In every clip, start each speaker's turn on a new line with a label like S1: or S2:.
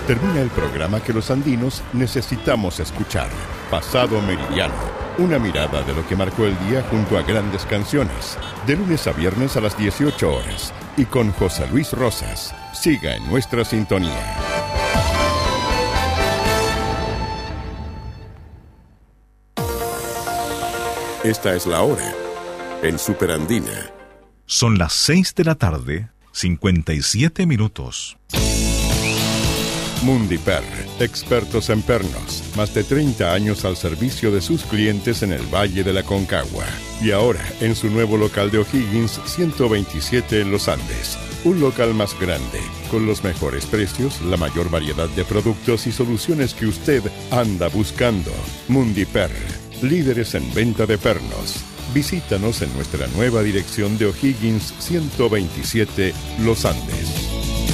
S1: Termina el programa que los andinos necesitamos escuchar. Pasado Meridiano. Una mirada de lo que marcó el día junto a grandes canciones. De lunes a viernes a las 18 horas. Y con José Luis Rosas. Siga en nuestra sintonía. Esta es la hora en Superandina.
S2: Son las 6 de la tarde, 57 minutos.
S1: Mundiper, expertos en pernos. Más de 30 años al servicio de sus clientes en el Valle de la Concagua. Y ahora, en su nuevo local de O'Higgins, 127 en Los Andes. Un local más grande, con los mejores precios, la mayor variedad de productos y soluciones que usted anda buscando. Mundiper, líderes en venta de pernos. Visítanos en nuestra nueva dirección de O'Higgins 127, Los Andes.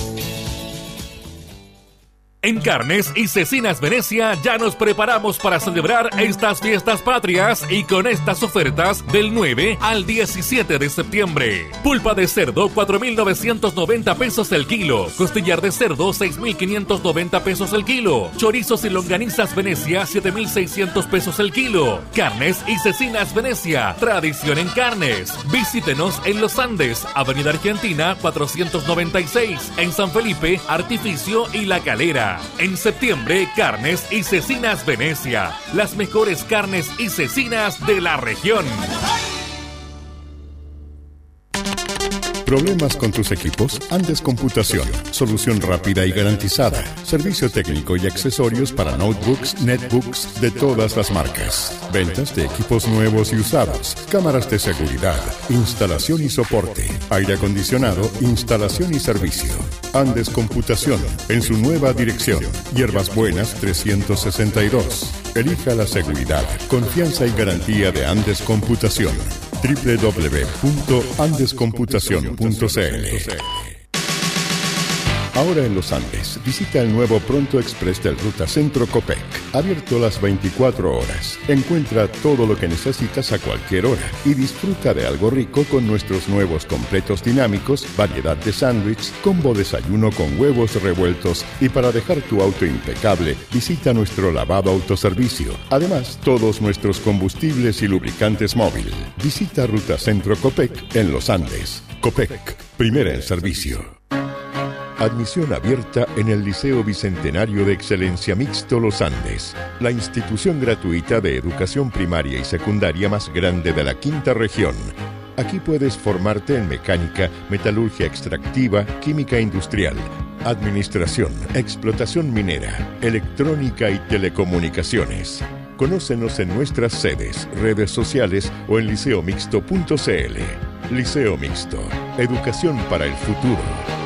S3: En Carnes y Cecinas Venecia ya nos preparamos para celebrar estas fiestas patrias y con estas ofertas del 9 al 17 de septiembre. Pulpa de cerdo, 4.990 pesos el kilo. Costillar de cerdo, 6.590 pesos el kilo. Chorizos y longanizas Venecia, 7.600 pesos el kilo. Carnes y Cecinas Venecia, tradición en carnes. Visítenos en Los Andes, Avenida Argentina 496, en San Felipe, Artificio y La Calera. En septiembre, Carnes y Cecinas Venecia, las mejores carnes y cecinas de la región.
S1: ¿Problemas con tus equipos? Andes Computación. Solución rápida y garantizada. Servicio técnico y accesorios para notebooks, netbooks de todas las marcas. Ventas de equipos nuevos y usados. Cámaras de seguridad. Instalación y soporte. Aire acondicionado, instalación y servicio. Andes Computación. En su nueva dirección. Hierbas Buenas 362. Elija la seguridad, confianza y garantía de Andes Computación. www.andescomputacion.cl. Ahora en Los Andes, visita el nuevo Pronto Express del Ruta Centro Copec, abierto las 24 horas. Encuentra todo lo que necesitas a cualquier hora y disfruta de algo rico con nuestros nuevos completos dinámicos, variedad de sándwich, combo desayuno con huevos revueltos y para dejar tu auto impecable, visita nuestro lavado autoservicio. Además, todos nuestros combustibles y lubricantes móvil. Visita Ruta Centro Copec en Los Andes. Copec, primera en servicio. Admisión abierta en el Liceo Bicentenario de Excelencia Mixto Los Andes, la institución gratuita de educación primaria y secundaria más grande de la quinta región. Aquí puedes formarte en mecánica, metalurgia extractiva, química industrial, administración, explotación minera, electrónica y telecomunicaciones. Conócenos en nuestras sedes, redes sociales o en liceomixto.cl. Liceo Mixto, educación para el futuro.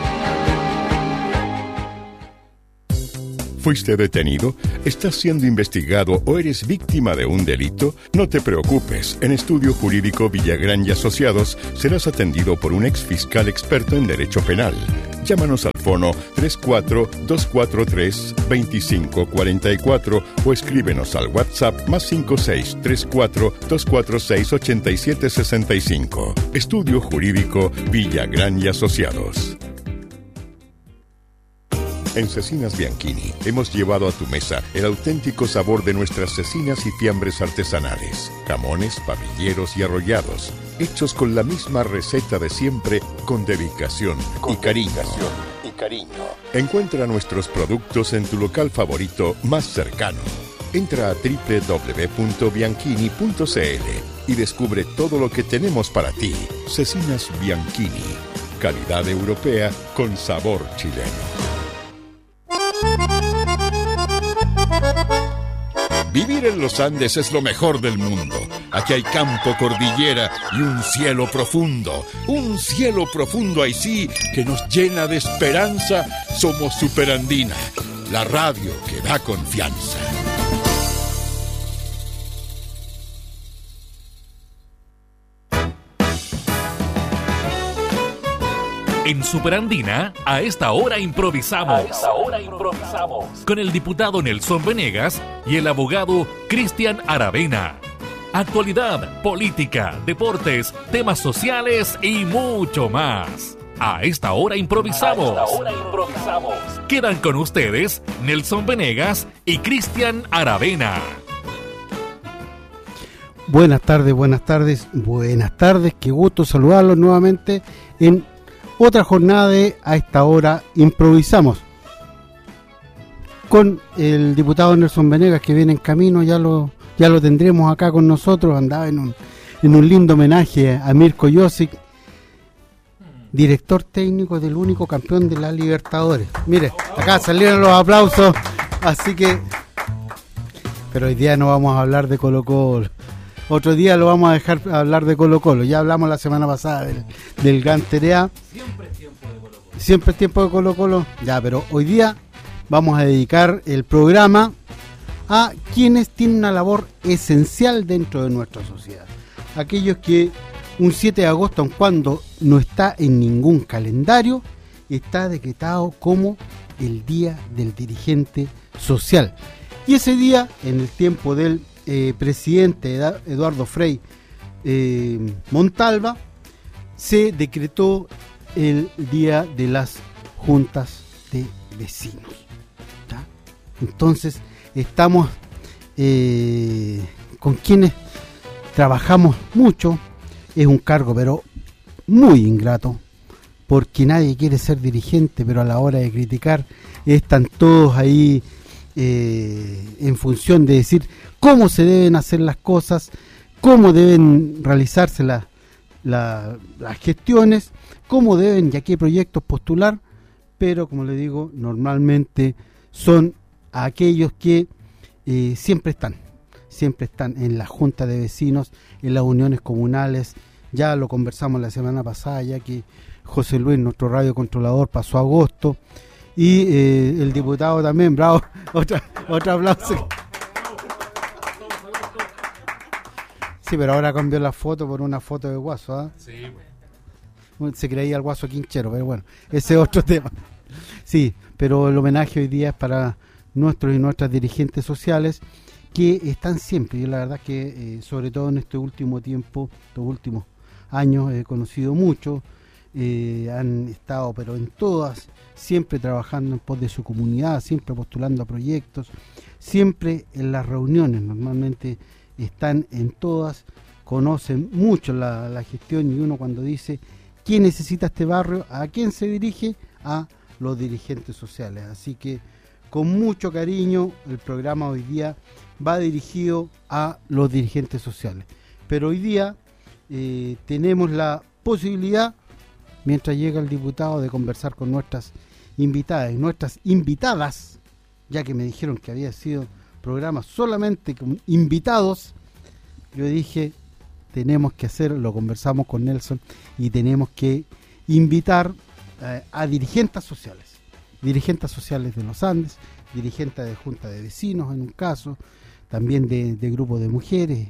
S1: ¿Fuiste detenido? ¿Estás siendo investigado o eres víctima de un delito? No te preocupes. En Estudio Jurídico Villagrán y Asociados serás atendido por un exfiscal experto en derecho penal. Llámanos al fono 34-243-2544 o escríbenos al WhatsApp +56 34 246 8765. Estudio Jurídico Villagrán y Asociados. En Cecinas Bianchini hemos llevado a tu mesa el auténtico sabor de nuestras cecinas y fiambres artesanales, jamones, parrilleros y arrollados, hechos con la misma receta de siempre, con dedicación y cariño. Encuentra nuestros productos en tu local favorito más cercano. Entra a www.bianchini.cl y descubre todo lo que tenemos para ti. Cecinas Bianchini, calidad europea con sabor chileno. Vivir en los Andes es lo mejor del mundo. Aquí hay campo, cordillera y un cielo profundo. Un cielo profundo ahí sí que nos llena de esperanza. Somos Superandina, la radio que da confianza.
S3: En Superandina, a esta hora improvisamos. Con el diputado Nelson Venegas y el abogado Cristian Aravena. Actualidad, política, deportes, temas sociales y mucho más. A esta hora improvisamos. Quedan con ustedes Nelson Venegas y Cristian Aravena.
S4: Buenas tardes, qué gusto saludarlos nuevamente en otra jornada de A esta hora improvisamos. Con el diputado Nelson Venegas, que viene en camino, ya lo tendremos acá con nosotros. Andaba en un lindo homenaje a Mirko Josic, director técnico del único campeón de la Libertadores. Mire, acá salieron los aplausos, así que... Pero hoy día no vamos a hablar de Colo-Colo. Otro día lo vamos a dejar hablar de Colo-Colo. Ya hablamos la semana pasada del Gran Terea. Siempre es tiempo de Colo-Colo. Ya, pero hoy día vamos a dedicar el programa a quienes tienen una labor esencial dentro de nuestra sociedad. Aquellos que un 7 de agosto, aun cuando no está en ningún calendario, está decretado como el Día del Dirigente Social. Y ese día, en el tiempo del presidente Eduardo Frei Montalva, se decretó el Día de las Juntas de Vecinos. ¿Ya? Entonces, estamos con quienes trabajamos mucho. Es un cargo, pero muy ingrato, porque nadie quiere ser dirigente, pero a la hora de criticar están todos ahí en función de decir cómo se deben hacer las cosas, cómo deben realizarse las gestiones, cómo deben y a qué proyectos postular, pero como les digo, normalmente son aquellos que siempre están en la junta de vecinos, en las uniones comunales. Ya lo conversamos la semana pasada, ya que José Luis, nuestro radiocontrolador, pasó agosto, y el diputado también, bravo, otro aplauso. Sí, pero ahora cambió la foto por una foto de Guaso, ¿eh? Sí, bueno. Se creía el Guaso Quinchero, pero bueno, ese es otro tema. Sí, pero el homenaje hoy día es para nuestros y nuestras dirigentes sociales que están siempre. Yo la verdad que sobre todo en este último tiempo, estos últimos años, he conocido mucho, han estado pero en todas, siempre trabajando en pos de su comunidad, siempre postulando a proyectos, siempre en las reuniones, normalmente están en todas, conocen mucho la gestión, y uno cuando dice ¿quién necesita este barrio? ¿A quién se dirige? A los dirigentes sociales. Así que con mucho cariño el programa hoy día va dirigido a los dirigentes sociales. Pero hoy día tenemos la posibilidad, mientras llega el diputado, de conversar con nuestras invitadas y nuestras invitadas, ya que me dijeron que había sido programa solamente con invitados. Yo dije, tenemos que hacerlo, lo conversamos con Nelson, y tenemos que invitar a dirigentes sociales de los Andes, dirigentes de junta de vecinos en un caso, también de grupo de mujeres.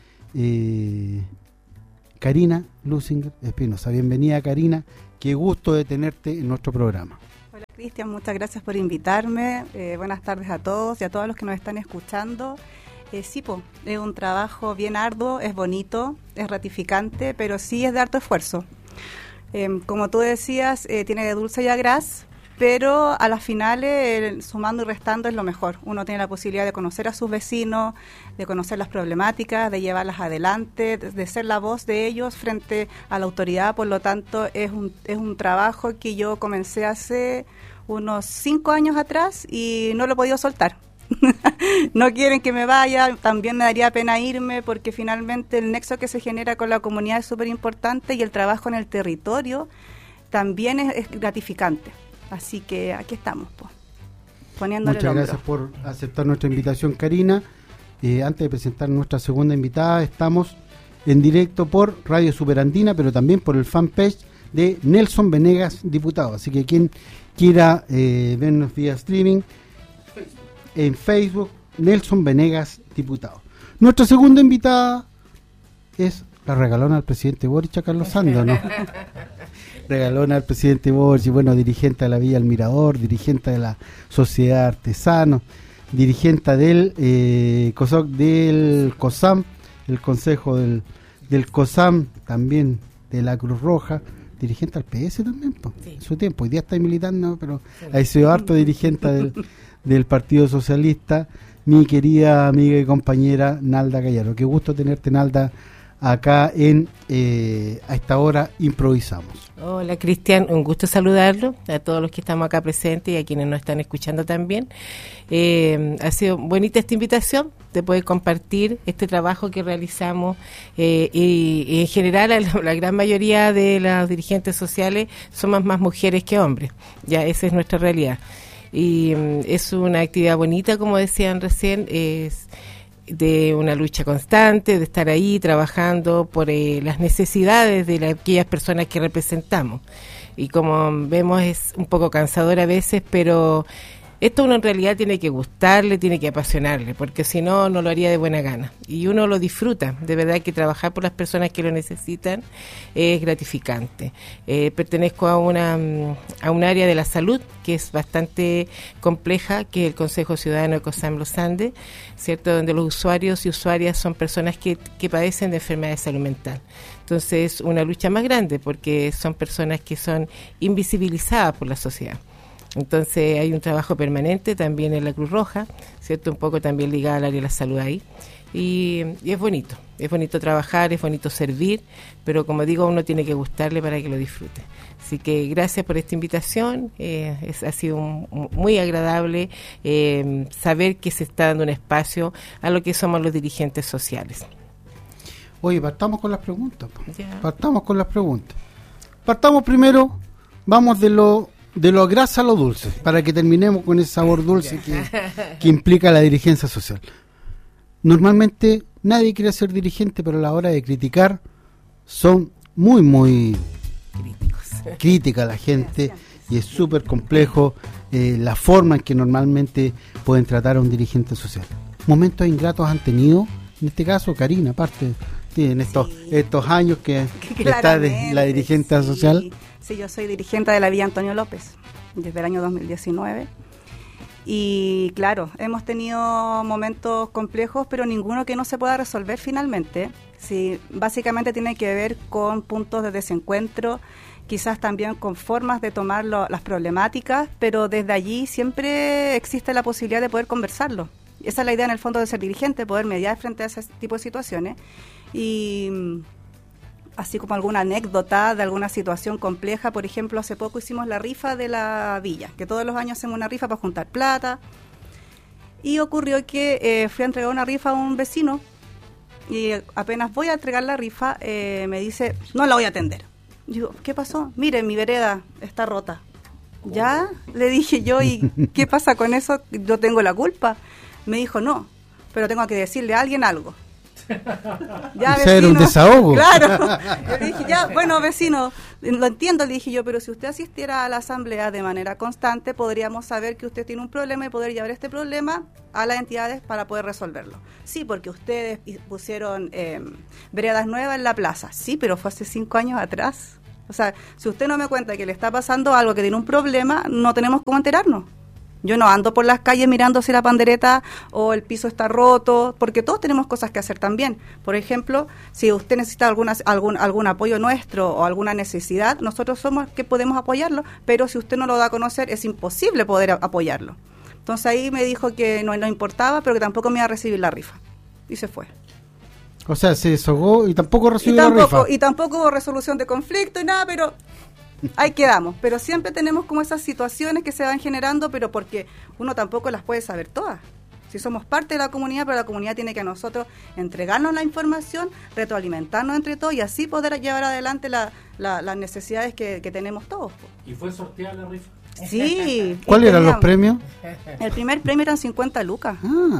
S4: Karina Lusinger Espinosa, bienvenida Karina, qué gusto de tenerte en nuestro programa.
S5: Hola Cristian, muchas gracias por invitarme, buenas tardes a todos y a todos los que nos están escuchando. Sí, es un trabajo bien arduo, es bonito, es gratificante, pero sí es de harto esfuerzo. Como tú decías, tiene de dulce y a gras, pero a las finales, sumando y restando es lo mejor. Uno tiene la posibilidad de conocer a sus vecinos, de conocer las problemáticas, de llevarlas adelante, de ser la voz de ellos frente a la autoridad. Por lo tanto, es un trabajo que yo comencé hace unos 5 años atrás y no lo he podido soltar. No quieren que me vaya, también me daría pena irme, porque finalmente el nexo que se genera con la comunidad es súper importante, y el trabajo en el territorio también es gratificante. Así que aquí estamos, poniéndole el hombro.
S4: Muchas gracias por aceptar nuestra invitación, Karina. Antes de presentar nuestra segunda invitada, estamos en directo por Radio Superandina, pero también por el fanpage de Nelson Venegas, diputado. Así que quien quiera vernos vía streaming, en Facebook, Nelson Venegas, diputado. Nuestra segunda invitada es la regalona al presidente Boric, a Carlos Sando, ¿no? Regalona al presidente Boric, bueno, dirigente de la Villa El Mirador, dirigente de la Sociedad Artesanos, dirigente del COSAM, el consejo del COSAM, también de la Cruz Roja, dirigente al PS también,
S6: sí.
S4: En su tiempo. Hoy día está militando, pero ha sido harto dirigente del Partido Socialista. Mi querida amiga y compañera Nalda Gallardo. Qué gusto tenerte, Nalda, acá a esta hora improvisamos.
S6: Hola, Cristian, un gusto saludarlo a todos los que estamos acá presentes y a quienes nos están escuchando también. Ha sido bonita esta invitación de poder compartir este trabajo que realizamos y en general la gran mayoría de los dirigentes sociales somos más mujeres que hombres, ya esa es nuestra realidad. Y es una actividad bonita, como decían recién, es de una lucha constante, de estar ahí trabajando por las necesidades de aquellas personas que representamos. Y como vemos es un poco cansador a veces, pero esto uno en realidad tiene que gustarle, tiene que apasionarle, porque si no, no lo haría de buena gana. Y uno lo disfruta, de verdad que trabajar por las personas que lo necesitan es gratificante. Pertenezco a un área de la salud que es bastante compleja, que es el Consejo Ciudadano Ecosam Los Andes, ¿cierto? Donde los usuarios y usuarias son personas que padecen de enfermedades de salud mental. Entonces, una lucha más grande, porque son personas que son invisibilizadas por la sociedad. Entonces hay un trabajo permanente también en la Cruz Roja, ¿cierto? Un poco también ligado al área de la salud ahí. Y es bonito trabajar, es bonito servir, pero como digo, uno tiene que gustarle para que lo disfrute. Así que gracias por esta invitación, ha sido muy agradable saber que se está dando un espacio a lo que somos los dirigentes sociales.
S4: Oye, partamos con las preguntas. Partamos primero, vamos de lo grasa a lo dulce, para que terminemos con ese sabor dulce que implica la dirigencia social. Normalmente nadie quiere ser dirigente, pero a la hora de criticar son muy crítica la gente, y es súper complejo la forma en que normalmente pueden tratar a un dirigente social. ¿Momentos ingratos han tenido, en este caso, Karina, aparte, en estos años que está de la dirigente social?
S5: Sí, yo soy dirigente de la Villa Antonio López desde el año 2019 y claro, hemos tenido momentos complejos, pero ninguno que no se pueda resolver finalmente. Sí, básicamente tiene que ver con puntos de desencuentro, quizás también con formas de tomar las problemáticas, pero desde allí siempre existe la posibilidad de poder conversarlo. Esa es la idea en el fondo de ser dirigente, poder mediar frente a ese tipo de situaciones. Y así como alguna anécdota de alguna situación compleja, por ejemplo, hace poco hicimos la rifa de la villa, que todos los años hacemos una rifa para juntar plata, y ocurrió que fui a entregar una rifa a un vecino, y apenas voy a entregar la rifa, me dice, no la voy a atender. Digo, ¿qué pasó? Mire, mi vereda está rota. ¿Ya? Le dije yo, ¿y qué pasa con eso? ¿Yo tengo la culpa? Me dijo, no, pero tengo que decirle a alguien algo. Ya, vecino,
S4: era un desahogo.
S5: Claro. Le dije, ya, bueno, vecino, lo entiendo, le dije yo, pero si usted asistiera a la asamblea de manera constante, podríamos saber que usted tiene un problema y poder llevar este problema a las entidades para poder resolverlo. Sí, porque ustedes pusieron veredas nuevas en la plaza. Sí, pero fue hace 5 años atrás. O sea, si usted no me cuenta que le está pasando algo, que tiene un problema, no tenemos cómo enterarnos. Yo no ando por las calles mirando si la pandereta o el piso está roto, porque todos tenemos cosas que hacer también. Por ejemplo, si usted necesita algún apoyo nuestro o alguna necesidad, nosotros somos que podemos apoyarlo, pero si usted no lo da a conocer, es imposible poder apoyarlo. Entonces ahí me dijo que no importaba, pero que tampoco me iba a recibir la rifa. Y se fue.
S4: O sea, se deshogó y tampoco recibió la rifa.
S5: Y tampoco hubo resolución de conflicto y nada, pero ahí quedamos. Pero siempre tenemos como esas situaciones que se van generando, pero porque uno tampoco las puede saber todas. Si somos parte de la comunidad, pero la comunidad tiene que a nosotros entregarnos la información, retroalimentarnos entre todos y así poder llevar adelante las necesidades que tenemos todos.
S7: ¿Y fue sorteada la rifa?
S5: Sí.
S4: ¿Cuáles eran los premios?
S5: El primer premio eran 50 lucas.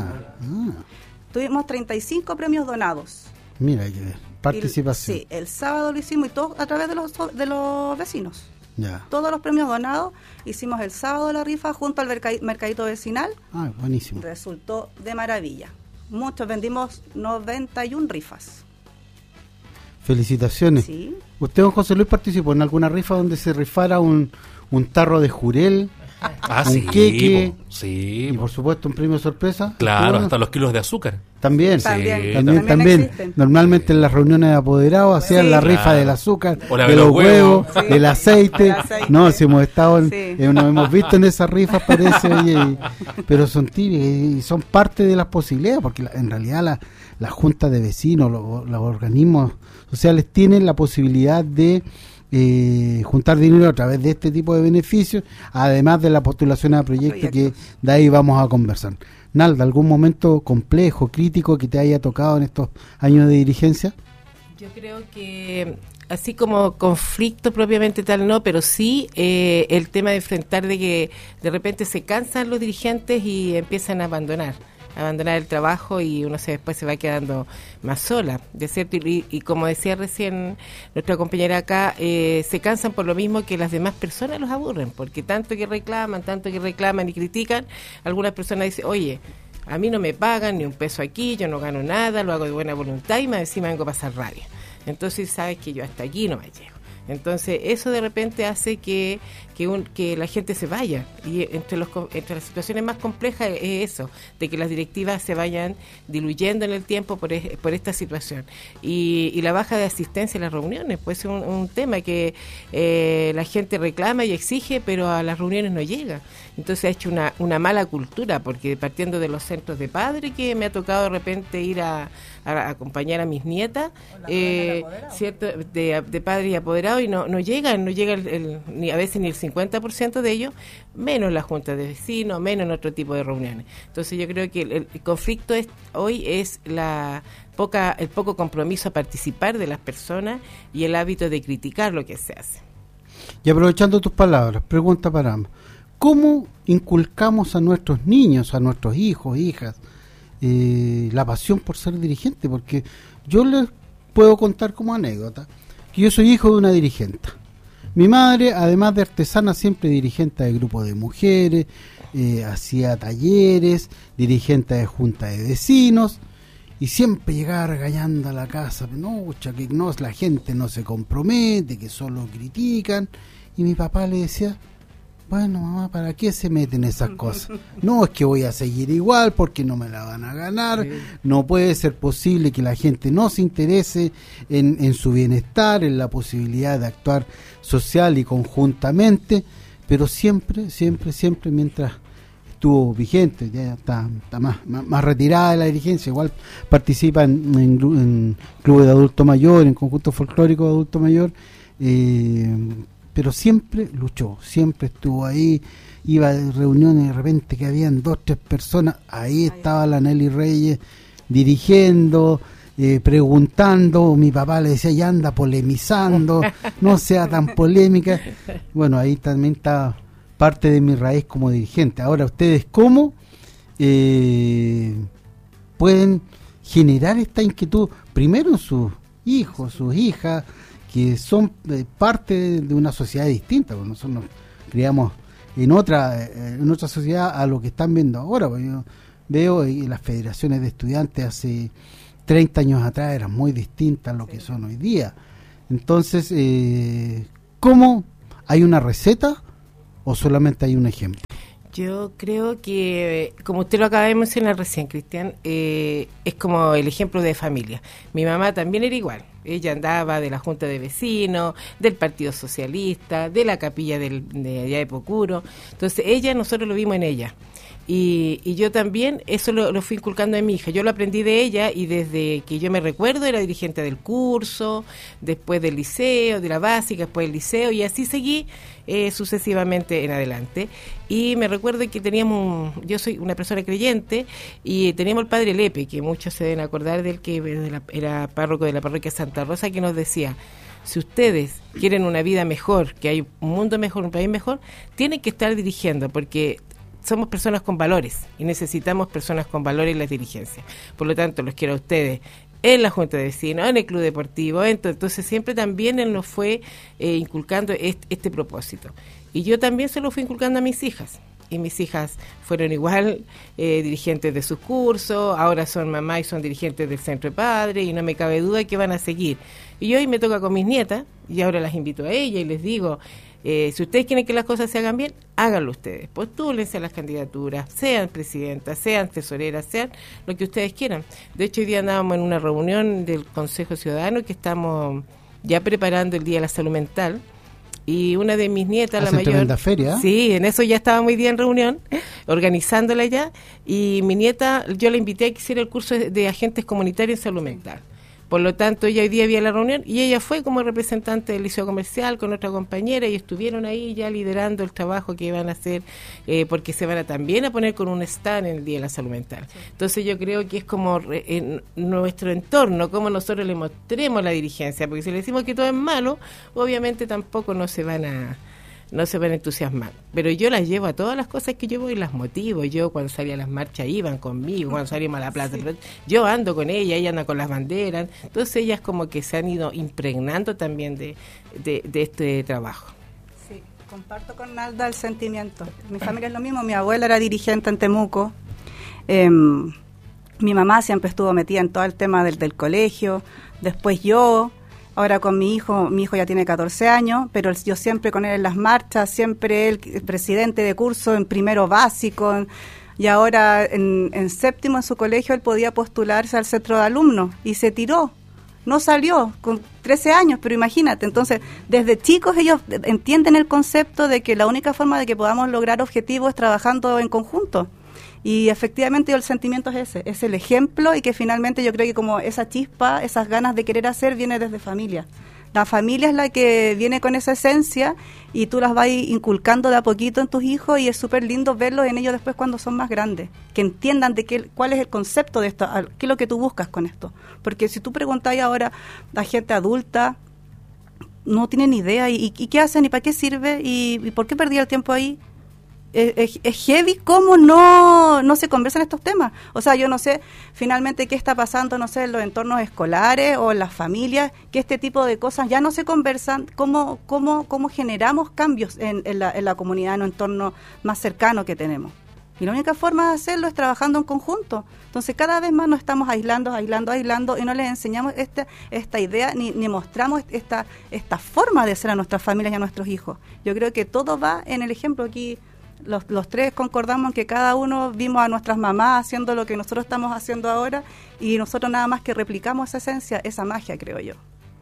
S5: Tuvimos 35 premios donados.
S4: Mira, participación.
S5: Sí, el sábado lo hicimos y todo a través de los vecinos.
S4: Ya.
S5: Todos los premios donados hicimos el sábado la rifa junto al mercadito vecinal.
S4: Ah, buenísimo.
S5: Resultó de maravilla. Vendimos 91 rifas.
S4: Felicitaciones.
S5: Sí.
S4: ¿Usted, don José Luis, participó en alguna rifa donde se rifara un tarro de jurel? un queque,
S3: sí,
S4: y por supuesto un premio sorpresa.
S3: Claro, hasta los kilos de azúcar.
S4: También.
S5: También.
S4: Normalmente en las reuniones de apoderados hacían la rifa del azúcar,
S3: o la
S4: de los huevos,
S5: sí.
S4: del aceite. No, si hemos estado, nos hemos visto en esas rifas, parece, oye, pero son típicas y son parte de las posibilidades, porque en realidad la junta de vecinos, los organismos sociales tienen la posibilidad de juntar dinero a través de este tipo de beneficios, además de la postulación a proyectos que de ahí vamos a conversar. Nalda, ¿algún momento complejo, crítico que te haya tocado en estos años de dirigencia?
S6: Yo creo que así como conflicto propiamente tal no, pero sí el tema de enfrentar de que de repente se cansan los dirigentes y empiezan a abandonar el trabajo y uno después se va quedando más sola, ¿de cierto? Y como decía recién nuestra compañera acá, se cansan por lo mismo que las demás personas los aburren, porque tanto que reclaman y critican, algunas personas dicen, oye, a mí no me pagan ni un peso aquí, yo no gano nada, lo hago de buena voluntad y más encima vengo a pasar rabia. Entonces sabes que yo hasta aquí no me llego. Entonces eso de repente hace que la gente se vaya, y entre las situaciones más complejas es eso, de que las directivas se vayan diluyendo en el tiempo por esta situación, y la baja de asistencia a las reuniones puede ser un tema que la gente reclama y exige, pero a las reuniones no llega. Entonces ha hecho una mala cultura, porque partiendo de los centros de padre, que me ha tocado de repente ir a acompañar a mis nietas, cierto, de padres y apoderados, y no llega ni a veces ni el 50% de ellos, menos la junta de vecinos, menos en otro tipo de reuniones. Entonces yo creo que el conflicto hoy es el poco compromiso a participar de las personas y el hábito de criticar lo que se hace.
S4: Y aprovechando tus palabras, pregunta para ambos: ¿cómo inculcamos a nuestros niños, a nuestros hijos, hijas, la pasión por ser dirigente? Porque yo les puedo contar como anécdota que yo soy hijo de una dirigente. Mi madre, además de artesana, siempre dirigente de grupos de mujeres, hacía talleres, dirigente de junta de vecinos, y siempre llegaba regañando a la casa, que no, la gente no se compromete, que solo critican. Y mi papá le decía, bueno, mamá, ¿para qué se meten esas cosas? No, es que voy a seguir igual porque no me la van a ganar. Sí. No puede ser posible que la gente no se interese en su bienestar, en la posibilidad de actuar social y conjuntamente, pero siempre, mientras estuvo vigente, ya está más retirada de la dirigencia, igual participa en clubes de adulto mayor, en conjuntos folclóricos de adulto mayor, pero siempre luchó, siempre estuvo ahí, iba a reuniones y de repente que habían 2, 3 personas, ahí estaba la Nelly Reyes dirigiendo, preguntando. Mi papá le decía, ya anda polemizando, no sea tan polémica. Bueno, ahí también está parte de mi raíz como dirigente. Ahora, ¿ustedes cómo pueden generar esta inquietud primero en sus hijos, sus hijas, que son parte de una sociedad distinta? Porque nosotros nos criamos en otra sociedad a lo que están viendo ahora. Porque yo veo las federaciones de estudiantes hace 30 años atrás eran muy distintas a lo que son hoy día. Entonces, ¿cómo? ¿Hay una receta o solamente hay un ejemplo?
S6: Yo creo que, como usted lo acaba de mencionar recién, Cristian, es como el ejemplo de familia. Mi mamá también era igual. Ella andaba de la Junta de Vecinos, del Partido Socialista, de la capilla de allá de Pocuro. Entonces, nosotros lo vimos en ella. Y yo también eso lo fui inculcando en mi hija. Yo lo aprendí de ella y desde que yo me recuerdo era dirigente del curso, después del liceo, de la básica, después del liceo, y así seguí sucesivamente en adelante. Y me recuerdo que yo soy una persona creyente, y teníamos el padre Lepe, que muchos se deben acordar de él, que era párroco de la parroquia Santa Rosa, que nos decía: si ustedes quieren una vida mejor, que hay un mundo mejor, un país mejor, tienen que estar dirigiendo, porque somos personas con valores y necesitamos personas con valores en las dirigencias. Por lo tanto, los quiero a ustedes en la Junta de Vecinos, en el Club Deportivo. Entonces siempre también él nos fue inculcando este propósito. Y yo también se lo fui inculcando a mis hijas. Y mis hijas fueron igual dirigentes de sus cursos, ahora son mamá y son dirigentes del Centro de Padres, y no me cabe duda que van a seguir. Y hoy me toca con mis nietas, y ahora las invito a ellas y les digo, Si ustedes quieren que las cosas se hagan bien, háganlo ustedes, postúlense a las candidaturas, sean presidentas, sean tesoreras, sean lo que ustedes quieran. De hecho, hoy día andábamos en una reunión del Consejo Ciudadano que estamos ya preparando el Día de la Salud Mental, y una de mis nietas, la mayor...
S4: tremenda feria.
S6: Sí, en eso ya estaba muy bien en reunión, organizándola ya, y mi nieta, yo la invité a que hiciera el curso de agentes comunitarios en salud mental. Por lo tanto, ella hoy día había la reunión y ella fue como representante del liceo comercial con otra compañera y estuvieron ahí ya liderando el trabajo que van a hacer, porque se van a también a poner con un stand en el Día de la Salud Mental. Sí. Entonces yo creo que es como en nuestro entorno, como nosotros le mostremos la dirigencia, porque si le decimos que todo es malo, obviamente tampoco no se van a entusiasmar. Pero yo las llevo a todas las cosas que yo voy y las motivo. Yo cuando salía a las marchas iban conmigo, cuando salimos a la plaza, sí. Yo ando con ella anda con las banderas. Entonces ellas como que se han ido impregnando también de este trabajo.
S5: Sí, comparto con Nalda el sentimiento. Mi familia es lo mismo, mi abuela era dirigente en Temuco, mi mamá siempre estuvo metida en todo el tema del colegio, después yo. Ahora con mi hijo ya tiene 14 años, pero yo siempre con él en las marchas, siempre él presidente de curso en primero básico, y ahora en séptimo en su colegio él podía postularse al centro de alumnos y se tiró, no salió con 13 años, pero imagínate, entonces desde chicos ellos entienden el concepto de que la única forma de que podamos lograr objetivos es trabajando en conjunto. Y efectivamente el sentimiento es ese, es el ejemplo, y que finalmente yo creo que como esa chispa, esas ganas de querer hacer viene desde familia. La familia es la que viene con esa esencia y tú las vas inculcando de a poquito en tus hijos, y es súper lindo verlos en ellos después cuando son más grandes, que entiendan cuál es el concepto de esto, qué es lo que tú buscas con esto. Porque si tú preguntáis ahora a gente adulta, no tienen ni idea, y qué hacen, y para qué sirve, y por qué perdí el tiempo ahí. Es heavy cómo no se conversan estos temas. O sea, yo no sé finalmente qué está pasando, no sé, en los entornos escolares o en las familias, que este tipo de cosas ya no se conversan, cómo generamos cambios en la comunidad, en un entorno más cercano que tenemos. Y la única forma de hacerlo es trabajando en conjunto. Entonces, cada vez más nos estamos aislando, y no les enseñamos esta idea, ni mostramos esta forma de ser a nuestras familias y a nuestros hijos. Yo creo que todo va en el ejemplo. Aquí los tres concordamos en que cada uno vimos a nuestras mamás haciendo lo que nosotros estamos haciendo ahora, y nosotros nada más que replicamos esa esencia, esa magia, creo yo.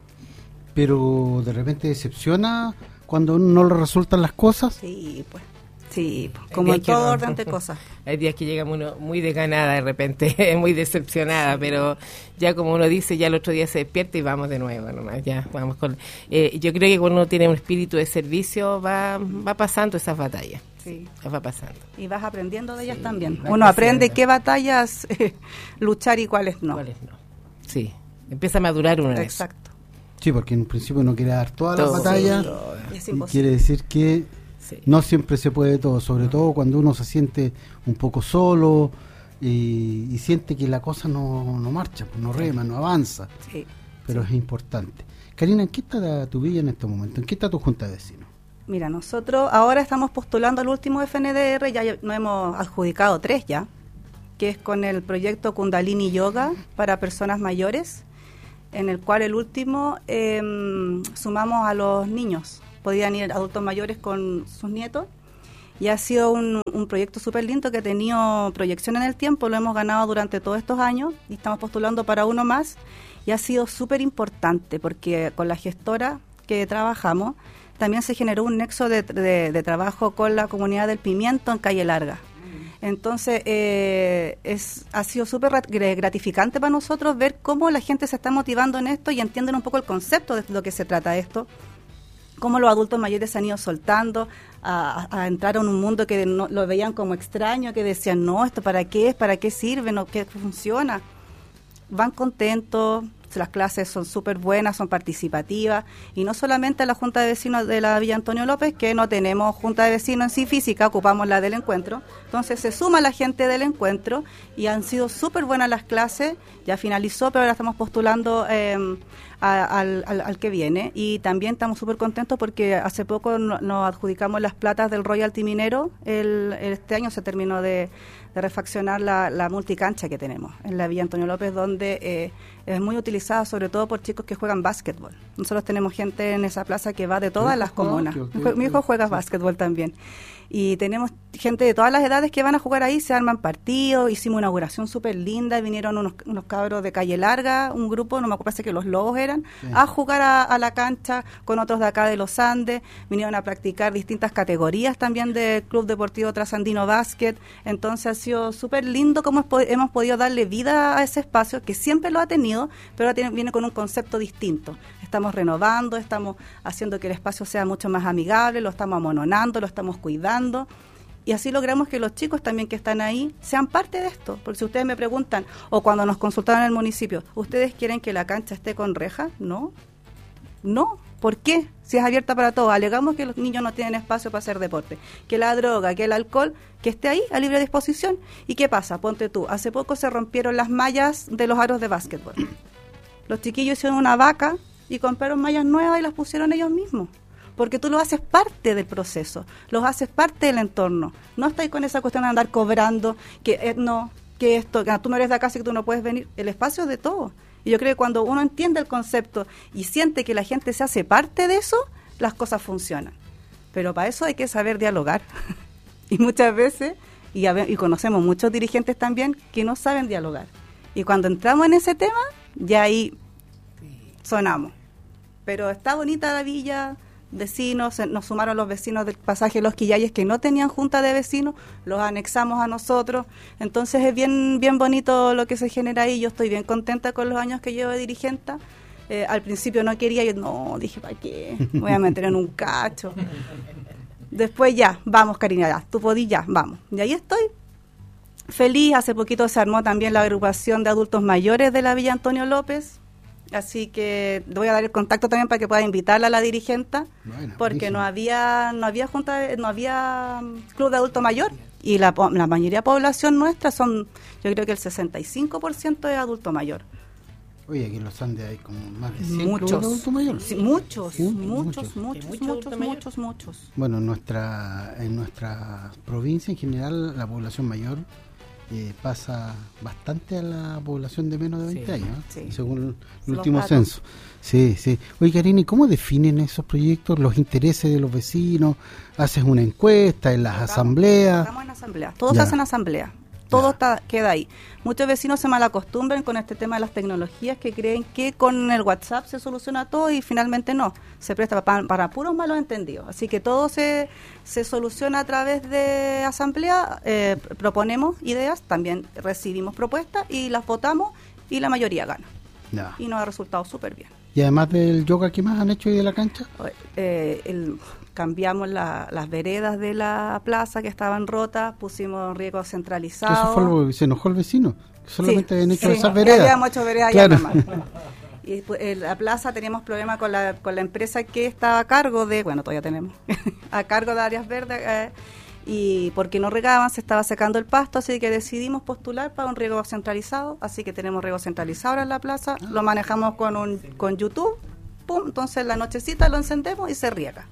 S4: Pero de repente decepciona cuando no le resultan las cosas.
S5: Sí, como en todo orden de cosas.
S6: Hay días que llega uno muy desganada de repente, muy decepcionada, pero ya como uno dice, ya el otro día se despierta y vamos de nuevo nomás, ya vamos con... yo creo que cuando uno tiene un espíritu de servicio va pasando esas batallas. Sí. Las va pasando.
S5: Y vas aprendiendo de ellas también. Uno aprende qué batallas luchar y cuáles no.
S6: Sí, empieza a madurar uno.
S5: Exacto.
S4: Sí, porque en un principio uno quiere dar todas las batallas, y quiere decir que no siempre se puede todo, sobre todo cuando uno se siente un poco solo y siente que la cosa no marcha, no rema, no avanza. Sí. Pero es importante. Karina, ¿en qué está tu villa en este momento? ¿En qué está tu junta de vecinos?
S5: Mira, nosotros ahora estamos postulando al último FNDR, ya nos hemos adjudicado 3 ya, que es con el proyecto Kundalini Yoga para personas mayores, en el cual el último sumamos a los niños. Podían ir adultos mayores con sus nietos, y ha sido un proyecto súper lindo que ha tenido proyección en el tiempo, lo hemos ganado durante todos estos años y estamos postulando para uno más, y ha sido súper importante porque con la gestora que trabajamos también se generó un nexo de trabajo con la comunidad del Pimiento en Calle Larga. Entonces ha sido súper gratificante para nosotros ver cómo la gente se está motivando en esto y entienden un poco el concepto de lo que se trata esto, cómo los adultos mayores se han ido soltando a entrar en un mundo que no, lo veían como extraño, que decían, no, ¿esto para qué es? ¿Para qué sirve? ¿No? ¿Qué funciona? Van contentos, las clases son súper buenas, son participativas, y no solamente la Junta de Vecinos de la Villa Antonio López, que no tenemos Junta de Vecinos en sí física, ocupamos la del encuentro, entonces se suma la gente del encuentro, y han sido súper buenas las clases, ya finalizó, pero ahora estamos postulando al que viene, y también estamos súper contentos porque hace poco nos adjudicamos las platas del Royalty Minero, este año se terminó de refaccionar la multicancha que tenemos en la Villa Antonio López, donde es muy utilizada utilizada sobre todo por chicos que juegan básquetbol. Nosotros tenemos gente en esa plaza que va de todas las comunas. Mi hijo juega básquetbol también. Y tenemos gente de todas las edades que van a jugar ahí, se arman partidos, hicimos una inauguración súper linda, vinieron unos cabros de Calle Larga, un grupo, no me acuerdo, parece que los Lobos eran, a jugar a la cancha con otros de acá de los Andes, vinieron a practicar distintas categorías también del Club Deportivo Trasandino Básquet. Entonces ha sido súper lindo cómo hemos podido darle vida a ese espacio que siempre lo ha tenido, pero ahora viene con un concepto distinto. Estamos renovando, estamos haciendo que el espacio sea mucho más amigable, lo estamos amononando, lo estamos cuidando, y así logramos que los chicos también que están ahí sean parte de esto. Porque si ustedes me preguntan, o cuando nos consultaron en el municipio, ¿ustedes quieren que la cancha esté con rejas? No. ¿Por qué? Si es abierta para todos. Alegamos que los niños no tienen espacio para hacer deporte, que la droga, que el alcohol, que esté ahí a libre disposición. ¿Y qué pasa? Ponte tú, hace poco se rompieron las mallas de los aros de básquetbol. Los chiquillos hicieron una vaca y compraron mallas nuevas y las pusieron ellos mismos, porque tú lo haces parte del proceso, los haces parte del entorno, no estás con esa cuestión de andar cobrando, que tú no eres de acá, así que tú no puedes venir. El espacio es de todo, y yo creo que cuando uno entiende el concepto y siente que la gente se hace parte de eso, las cosas funcionan, pero para eso hay que saber dialogar, y muchas veces, y conocemos muchos dirigentes también que no saben dialogar, y cuando entramos en ese tema, ya ahí sonamos. Pero está bonita la villa, vecinos, nos sumaron los vecinos del pasaje Los Quillayes que no tenían junta de vecinos, los anexamos a nosotros, entonces es bien bonito lo que se genera ahí. Yo estoy bien contenta con los años que llevo de dirigenta. Al principio no quería, dije, ¿para qué? Me voy a meter en un cacho. Después ya, vamos Karina, ya, tú podís, ya, vamos. Y ahí estoy, feliz. Hace poquito se armó también la agrupación de adultos mayores de la Villa Antonio López. Así que le voy a dar el contacto también para que pueda invitarla a la dirigenta, porque no había club de adulto mayor, y la mayoría de población nuestra yo creo que el 65% es adulto mayor.
S4: Oye, aquí en los Andes hay como más de 100
S5: muchos
S4: clubes de adulto mayor.
S5: Sí, muchos. Bueno,
S4: en nuestra provincia en general la población mayor pasa bastante a la población de menos de 20 años, ¿eh? Según el último censo. Sí. Oye, Karina, ¿y cómo definen esos proyectos, los intereses de los vecinos? ¿Haces una encuesta en las asambleas?
S5: Estamos en asamblea, todos hacen asamblea. Todo queda ahí. Muchos vecinos se malacostumbran con este tema de las tecnologías, que creen que con el WhatsApp se soluciona todo, y finalmente no. Se presta para puros malos entendidos. Así que todo se soluciona a través de asamblea. Proponemos ideas, también recibimos propuestas y las votamos, y la mayoría gana. Y nos ha resultado súper bien.
S4: Y además del yoga, ¿qué más han hecho hoy de la cancha?
S5: Cambiamos las veredas de la plaza que estaban rotas, pusimos riego centralizado.
S4: Eso fue lo que se enojó el vecino, que solamente habían hecho esas veredas.
S5: Habíamos hecho veredas, claro. Y la plaza teníamos problemas con la empresa que estaba a cargo de, todavía tenemos, a cargo de áreas verdes, y porque no regaban, se estaba secando el pasto, así que decidimos postular para un riego centralizado. Así que tenemos riego centralizado ahora en la plaza, lo manejamos con YouTube, entonces la nochecita lo encendemos y se riega.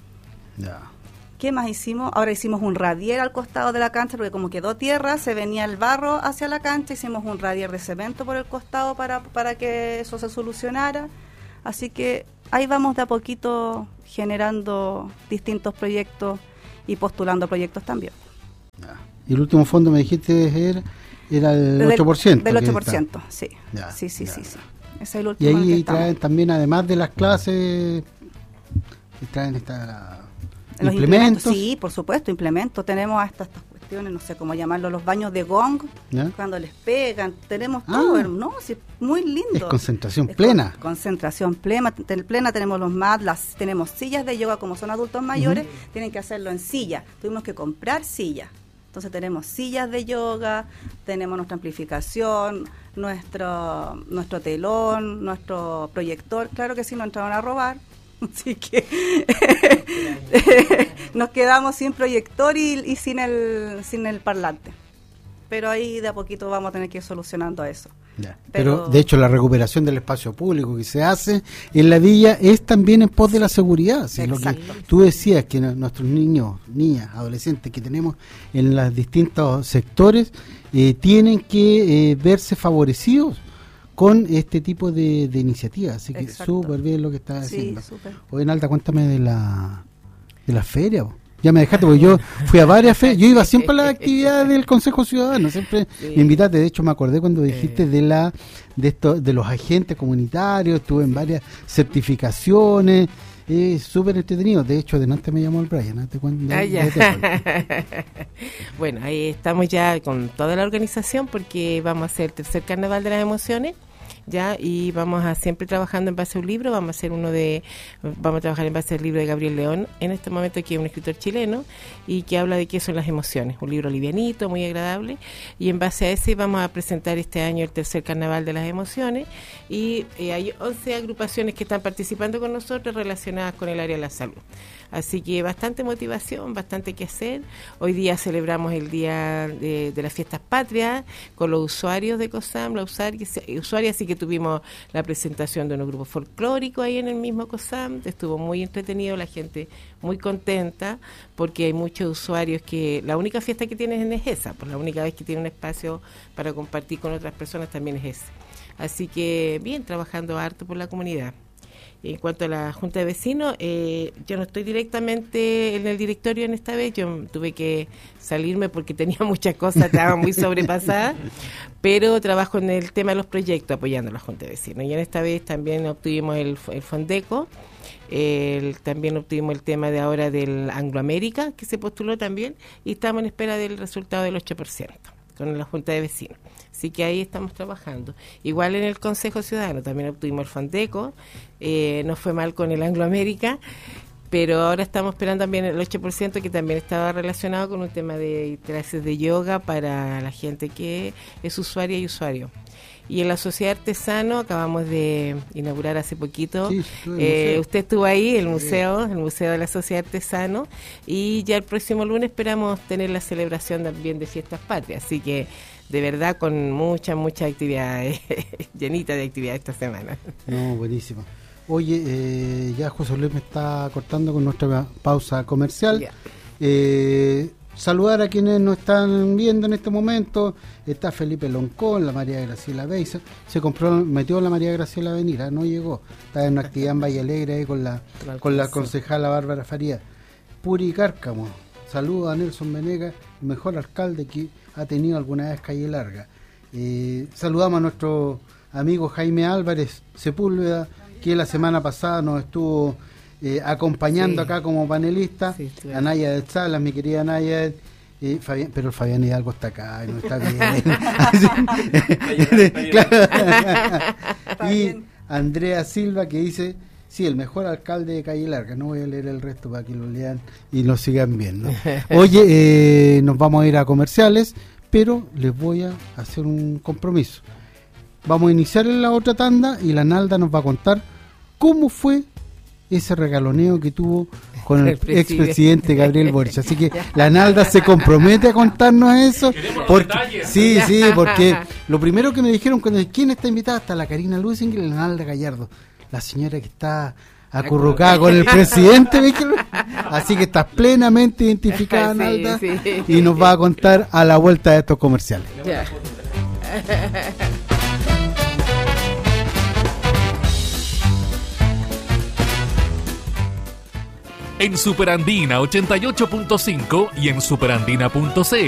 S5: ¿Qué más hicimos? Ahora hicimos un radier al costado de la cancha, porque como quedó tierra, se venía el barro hacia la cancha, hicimos un radier de cemento por el costado para que eso se solucionara. Así que ahí vamos de a poquito generando distintos proyectos y postulando proyectos también.
S4: Y el último fondo me dijiste era el 8%.
S5: Del 8%, sí. Sí. Ese es el último.
S4: Y ahí traen también, además de las clases, traen
S5: los implementos. Sí, por supuesto, implementos. Tenemos hasta estas cuestiones, no sé cómo llamarlo, los baños de gong, cuando les pegan. Tenemos todo, ¿no? Sí, muy lindo.
S4: Es concentración plena.
S5: Concentración plena. Tenemos los mats, tenemos sillas de yoga, como son adultos mayores, tienen que hacerlo en silla. Tuvimos que comprar sillas. Entonces tenemos sillas de yoga, tenemos nuestra amplificación, nuestro telón, nuestro proyector. Claro que sí, nos entraron a robar. Así que nos quedamos sin proyector y sin el parlante. Pero ahí de a poquito vamos a tener que ir solucionando eso.
S4: Pero de hecho la recuperación del espacio público que se hace en la villa es también en pos de la seguridad. ¿Sí? Lo que tú decías, que nuestros niños, niñas, adolescentes que tenemos en los distintos sectores tienen que verse favorecidos con este tipo de iniciativas. Así que
S5: Exacto.
S4: súper bien lo que estás
S5: Sí,
S4: haciendo.
S5: súper.
S4: Oye, Nalda, cuéntame de la feria. Po. Ya me dejaste, porque yo fui a varias ferias. Yo iba siempre a las actividades del Consejo Ciudadano. Siempre me invitaste. De hecho, me acordé cuando dijiste de los agentes comunitarios. Estuve en varias certificaciones. Súper entretenido. De hecho, delante me llamó el Brian.
S6: Bueno, ahí estamos ya con toda la organización porque vamos a hacer el tercer Carnaval de las Emociones. Ya, y vamos a siempre trabajando en base a un libro. Vamos a trabajar en base al libro de Gabriel León en este momento, que es un escritor chileno y que habla de qué son las emociones, un libro livianito, muy agradable, y en base a ese vamos a presentar este año el tercer Carnaval de las Emociones y hay 11 agrupaciones que están participando con nosotros relacionadas con el área de la salud. Así que bastante motivación, bastante que hacer. Hoy día celebramos el día de las fiestas patrias con los usuarios de COSAM, los usuarios, así que tuvimos la presentación de unos grupos folclóricos ahí en el mismo COSAM. Estuvo muy entretenido, la gente muy contenta, porque hay muchos usuarios que la única fiesta que tienen es esa, pues la única vez que tienen un espacio para compartir con otras personas también es ese. Así que bien, trabajando harto por la comunidad. En cuanto a la Junta de Vecinos, yo no estoy directamente en el directorio en esta vez, yo tuve que salirme porque tenía muchas cosas, estaba muy sobrepasada, pero trabajo en el tema de los proyectos apoyando a la Junta de Vecinos. Y en esta vez también obtuvimos el Fondeco, también obtuvimos el tema de ahora del Angloamérica, que se postuló también, y estamos en espera del resultado del 8% con la Junta de Vecinos. Así que ahí estamos trabajando. Igual en el Consejo Ciudadano también obtuvimos el Fondeco, no fue mal con el Angloamérica, pero ahora estamos esperando también el 8%, que también estaba relacionado con un tema de clases de yoga para la gente que es usuaria y usuario. Y en la Sociedad Artesano acabamos de inaugurar hace poquito,
S4: sí,
S6: usted estuvo ahí, el museo de la Sociedad Artesano, y ya el próximo lunes esperamos tener la celebración también de Fiestas Patrias, así que de verdad con muchas actividades, llenita de actividades esta semana.
S4: No, buenísimo. Oye, ya José Luis me está cortando con nuestra pausa comercial. Yeah. Saludar a quienes nos están viendo en este momento. Está Felipe Loncón, la María Graciela Beisa. Metió la María Graciela Avenida, no llegó. Está en una actividad en Valle Alegre ahí con la concejala Bárbara Faría. Puri Cárcamo, saludos a Nelson Venegas, el mejor alcalde que ha tenido alguna vez Calle Larga. Saludamos a nuestro amigo Jaime Álvarez Sepúlveda, que la semana pasada nos estuvo acompañando acá como panelista, a Naya de Salas, mi querida Naya, Fabián, pero el Fabián Hidalgo está acá y no está bien. Y Andrea Silva, que dice, sí, el mejor alcalde de Calle Larga. No voy a leer el resto para que lo lean y lo sigan viendo. Oye, nos vamos a ir a comerciales, pero les voy a hacer un compromiso. Vamos a iniciar en la otra tanda y la Nalda nos va a contar cómo fue ese regaloneo que tuvo con el expresidente Gabriel Boric. Así que la Nalda se compromete a contarnos eso. Porque, sí, porque lo primero que me dijeron cuando ¿quién está invitada? Está la Karina Lusinger y la Nalda Gallardo, la señora que está acurrucada con el presidente. Así que estás plenamente identificada, Nalda, y nos va a contar a la vuelta de estos comerciales.
S6: Ya.
S3: En Superandina 88.5 y en superandina.cl